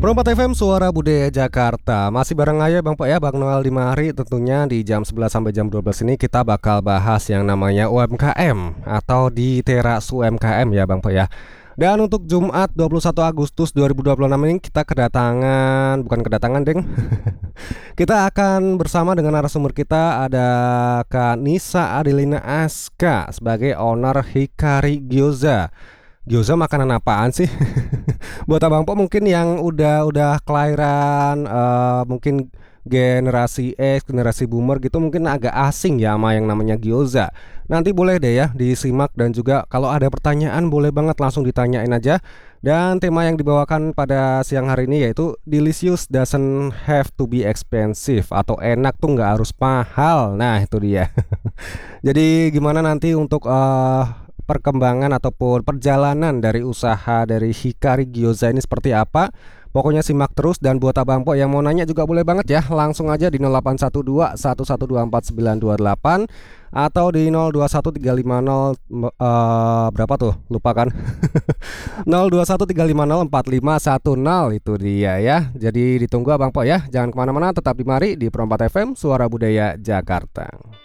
Perompak FM Suara Budaya Jakarta. Masih bareng aja Bang Po ya, Bang Noel di Mari. Tentunya di jam 11 sampai jam 12 ini kita bakal bahas yang namanya UMKM atau di teras UMKM ya Bang Po ya. Dan untuk Jumat 21 Agustus 2026 ini kita bukan kedatangan deng. Kita akan bersama dengan narasumber kita ada Kak Nisa Adelina Aska sebagai owner Hikari Gyoza. Gyoza makanan apaan sih? Buat Abang Po mungkin yang udah kelahiran mungkin generasi X, generasi boomer gitu mungkin agak asing ya sama yang namanya gyoza. Nanti boleh deh ya disimak dan juga kalau ada pertanyaan boleh banget langsung ditanyain aja. Dan tema yang dibawakan pada siang hari ini yaitu delicious doesn't have to be expensive atau enak tuh nggak harus mahal. Nah itu dia. Jadi gimana nanti untuk perkembangan ataupun perjalanan dari usaha dari Hikari Gyoza ini seperti apa? Pokoknya simak terus dan buat Abang Po yang mau nanya juga boleh banget ya. Langsung aja di 0812 1124 928 atau di 021350 berapa tuh? Lupa kan? 0213504510 itu dia ya. Jadi ditunggu Abang Po ya. Jangan kemana-mana, tetap di Mari di Perompak FM Suara Budaya Jakarta.